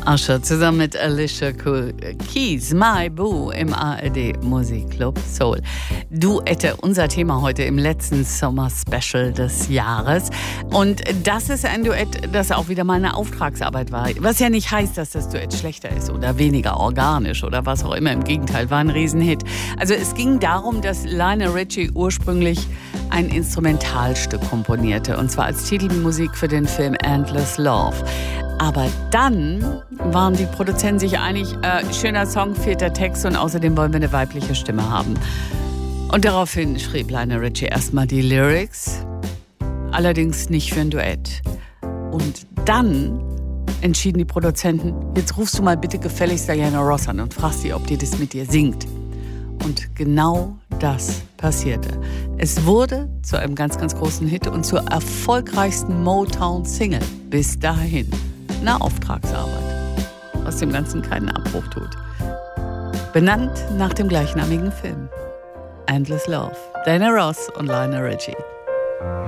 Usher zusammen mit Alicia Keys, My Boo im ARD Musikclub Soul. Duette, unser Thema heute im letzten Sommer-Special des Jahres. Und das ist ein Duett, das auch wieder mal eine Auftragsarbeit war. Was ja nicht heißt, dass das Duett schlechter ist oder weniger organisch oder was auch immer. Im Gegenteil, war ein Riesenhit. Also es ging darum, dass Lionel Richie ursprünglich ein Instrumentalstück komponierte. Und zwar als Titelmusik für den Film Endless Love. Aber dann waren die Produzenten sich einig, schöner Song, fehlt der Text und außerdem wollen wir eine weibliche Stimme haben. Und daraufhin schrieb Lionel Richie erstmal die Lyrics, allerdings nicht für ein Duett. Und dann entschieden die Produzenten, jetzt rufst du mal bitte gefälligst Diana Ross an und fragst sie, ob die das mit dir singt. Und genau das passierte. Es wurde zu einem ganz, ganz großen Hit und zur erfolgreichsten Motown-Single bis dahin. Eine Auftragsarbeit, aus dem Ganzen keinen Abbruch tut. Benannt nach dem gleichnamigen Film. Endless Love. Diana Ross und Lionel Richie.